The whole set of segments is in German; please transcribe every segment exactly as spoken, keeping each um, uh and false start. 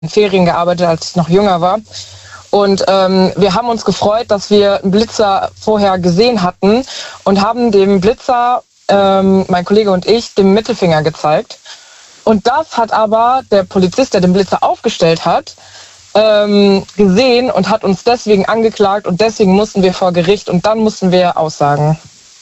in Ferien gearbeitet, als ich noch jünger war. Und ähm, wir haben uns gefreut, dass wir einen Blitzer vorher gesehen hatten und haben dem Blitzer, ähm, mein Kollege und ich, den Mittelfinger gezeigt. Und das hat aber der Polizist, der den Blitzer aufgestellt hat, ähm, gesehen und hat uns deswegen angeklagt und deswegen mussten wir vor Gericht und dann mussten wir aussagen.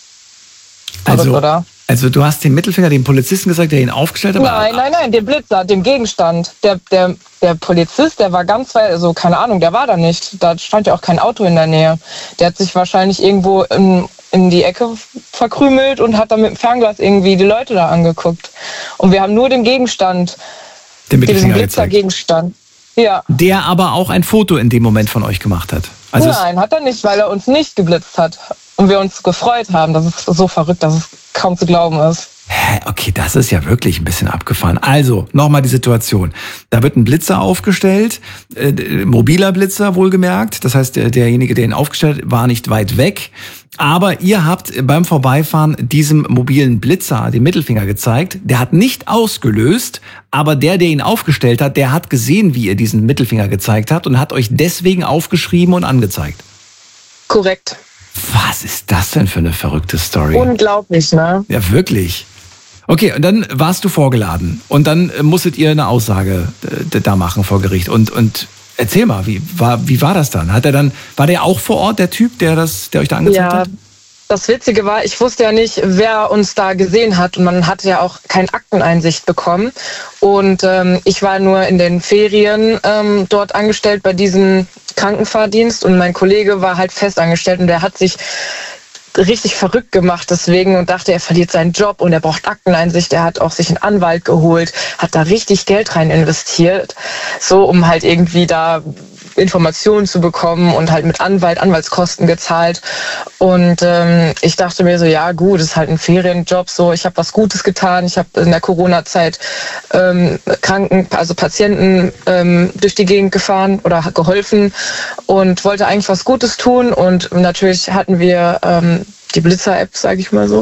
Also, Verrückt, oder? Also du hast den Mittelfinger dem Polizisten gesagt, der ihn aufgestellt hat? Nein, nein, nein, dem Blitzer, dem Gegenstand. Der, der, der Polizist, der war ganz weit, also keine Ahnung, der war da nicht. Da stand ja auch kein Auto in der Nähe. Der hat sich wahrscheinlich irgendwo in, in die Ecke verkrümelt und hat dann mit dem Fernglas irgendwie die Leute da angeguckt. Und wir haben nur den Gegenstand, den diesen Blitzergegenstand. Ja. Der aber auch ein Foto in dem Moment von euch gemacht hat. Also nein, hat er nicht, weil er uns nicht geblitzt hat. Und wir uns gefreut haben. Das ist so verrückt, dass es kaum zu glauben ist. Hä, okay, das ist ja wirklich ein bisschen abgefahren. Also, nochmal die Situation. Da wird ein Blitzer aufgestellt, äh, mobiler Blitzer wohlgemerkt. Das heißt, der, derjenige, der ihn aufgestellt hat, war nicht weit weg. Aber ihr habt beim Vorbeifahren diesem mobilen Blitzer den Mittelfinger gezeigt. Der hat nicht ausgelöst, aber der, der ihn aufgestellt hat, der hat gesehen, wie ihr diesen Mittelfinger gezeigt habt und hat euch deswegen aufgeschrieben und angezeigt. Korrekt. Was ist das denn für eine verrückte Story? Unglaublich, ne? Ja, wirklich. Okay, und dann warst du vorgeladen und dann musstet ihr eine Aussage äh, da machen vor Gericht. Und, und erzähl mal, wie war, wie war das dann? Hat er dann, war der auch vor Ort, der Typ, der das, der euch da angezeigt ja, hat? Das Witzige war, ich wusste ja nicht, wer uns da gesehen hat und man hatte ja auch keine Akteneinsicht bekommen. Und ähm, ich war nur in den Ferien ähm, dort angestellt bei diesem Krankenfahrdienst und mein Kollege war halt festangestellt und der hat sich richtig verrückt gemacht deswegen und dachte, er verliert seinen Job und er braucht Akteneinsicht. Er hat auch sich einen Anwalt geholt, hat da richtig Geld rein investiert, so um halt irgendwie da Informationen zu bekommen und halt mit Anwalt, Anwaltskosten gezahlt. Und ähm, ich dachte mir so, ja gut, ist halt ein Ferienjob, so ich habe was Gutes getan. Ich habe in der Corona-Zeit ähm, Kranken, also Patienten ähm, durch die Gegend gefahren oder geholfen und wollte eigentlich was Gutes tun. Und natürlich hatten wir ähm, die Blitzer-App, sage ich mal so.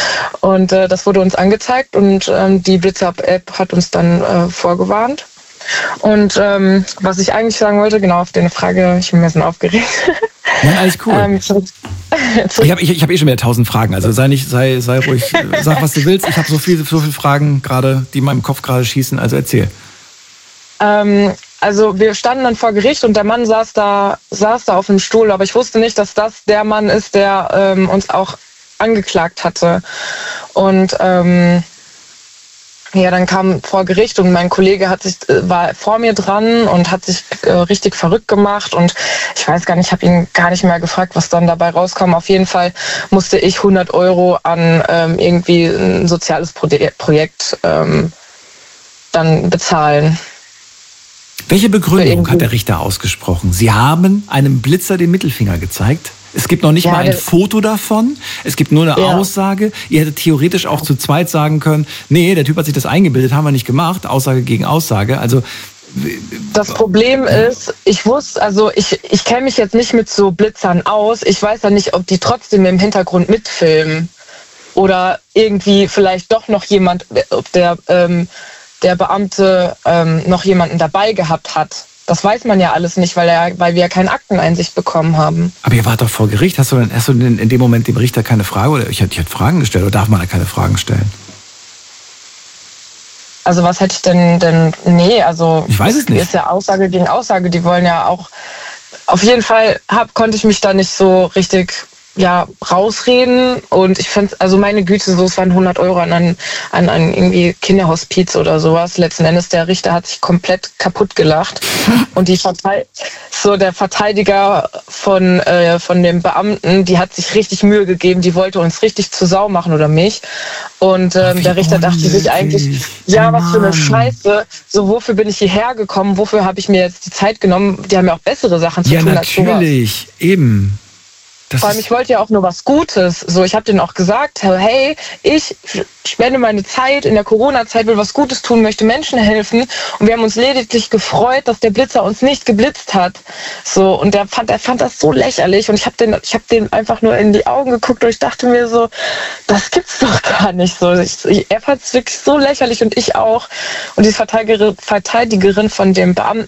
Und äh, das wurde uns angezeigt und ähm, die Blitzer-App hat uns dann äh, vorgewarnt. Und ähm, was ich eigentlich sagen wollte, genau auf deine Frage, ich bin ein bisschen aufgeregt. Ja, alles cool. ähm, ich habe ich, ich hab eh schon wieder tausend Fragen, also sei nicht, sei, sei ruhig, sag was du willst. Ich habe so viele so viele Fragen gerade, die in meinem Kopf gerade schießen, also erzähl. Ähm, also wir standen dann vor Gericht und der Mann saß da, saß da auf dem Stuhl, aber ich wusste nicht, dass das der Mann ist, der ähm, uns auch angeklagt hatte. Und ähm, ja, dann kam vor Gericht und mein Kollege hat sich, war vor mir dran und hat sich äh, richtig verrückt gemacht und ich weiß gar nicht, ich habe ihn gar nicht mehr gefragt, was dann dabei rauskam. Auf jeden Fall musste ich hundert Euro an ähm, irgendwie ein soziales Pro- Projekt ähm, dann bezahlen. Welche Begründung hat der Richter ausgesprochen? Sie haben einem Blitzer den Mittelfinger gezeigt? Es gibt noch nicht ja, mal ein Foto davon. Es gibt nur eine ja. Aussage. Ihr hättet theoretisch auch zu zweit sagen können, nee, der Typ hat sich das eingebildet, haben wir nicht gemacht. Aussage gegen Aussage. Also das Problem ist, ich wusste, also ich, ich kenne mich jetzt nicht mit so Blitzern aus. Ich weiß ja nicht, ob die trotzdem im Hintergrund mitfilmen. Oder irgendwie vielleicht doch noch jemand, ob der, ähm, der Beamte ähm, noch jemanden dabei gehabt hat. Das weiß man ja alles nicht, weil, er, weil wir ja keine Akteneinsicht bekommen haben. Aber ihr wart doch vor Gericht. Hast du denn, hast du denn in dem Moment dem Richter keine Frage? Oder ich hätte, ich hätte Fragen gestellt. Oder darf man da keine Fragen stellen? Also was hätte ich denn, denn nee, also... Ich weiß es nicht. Ist ja Aussage gegen Aussage. Die wollen ja auch... Auf jeden Fall hab, konnte ich mich da nicht so richtig... ja, rausreden und ich finde, also meine Güte, so es waren hundert Euro an ein, an ein irgendwie Kinderhospiz oder sowas. Letzten Endes, der Richter hat sich komplett kaputt gelacht und die Verteid- so der Verteidiger von, äh, von dem Beamten, die hat sich richtig Mühe gegeben, die wollte uns richtig zur Sau machen oder mich und ähm, Ach, der Richter dachte sich eigentlich, ja, was für eine Scheiße, so wofür bin ich hierher gekommen, wofür habe ich mir jetzt die Zeit genommen, die haben ja auch bessere Sachen zu ja, tun als sowas. Ja, natürlich, eben. Das Vor allem, ich wollte ja auch nur was Gutes. So, ich habe denen auch gesagt, hey, ich spende meine Zeit in der Corona-Zeit, will was Gutes tun, möchte Menschen helfen. Und wir haben uns lediglich gefreut, dass der Blitzer uns nicht geblitzt hat. So, und der fand, er fand das so lächerlich. Und ich habe den, ich habe den einfach nur in die Augen geguckt und ich dachte mir so, das gibt's doch gar nicht so. Ich, ich, er fand es wirklich so lächerlich und ich auch. Und die Verteidigerin, Verteidigerin von dem Beamten